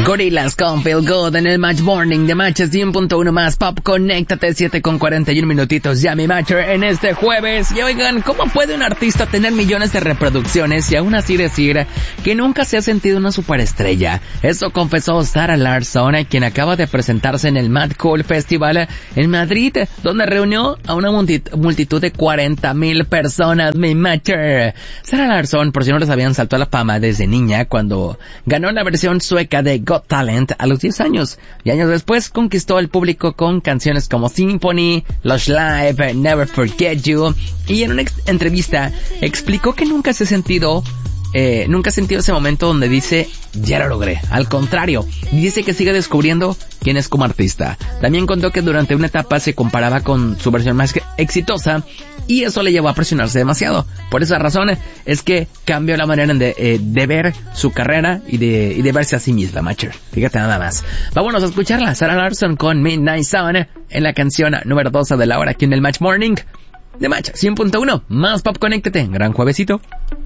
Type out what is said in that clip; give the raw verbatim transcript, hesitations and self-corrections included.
Gorillaz con Feel Good en el Match Morning de Match cien punto uno más Pop. Conéctate, siete con cuarenta y uno minutitos ya, mi Matcher, en este jueves. Y oigan, ¿cómo puede un artista tener millones de reproducciones y aún así decir que nunca se ha sentido una superestrella? Eso confesó Zara Larsson, quien acaba de presentarse en el Mad Cool Festival en Madrid, donde reunió a una multitud de cuarenta mil personas, mi Matcher. Zara Larsson, por si no les habían saltado a la fama desde niña, cuando ganó la versión sueca de Got Talent a los diez años, y años después conquistó al público con canciones como Symphony, Lush Live, Never Forget You, y en una ex- entrevista explicó que nunca se ha sentido Eh, nunca ha sentido ese momento donde dice, ya lo logré. Al contrario, dice que sigue descubriendo quién es como artista. También contó que durante una etapa se comparaba con su versión más exitosa y eso le llevó a presionarse demasiado. Por esa razón es que cambió la manera de, eh, de ver su carrera y de, y de verse a sí misma, Matcher. Fíjate nada más. Vámonos a escucharla. Zara Larsson con Midnight Sun en la canción número doce de la hora aquí en el Match Morning de Match cien punto uno. Más Pop, conéctate. Gran juevesito.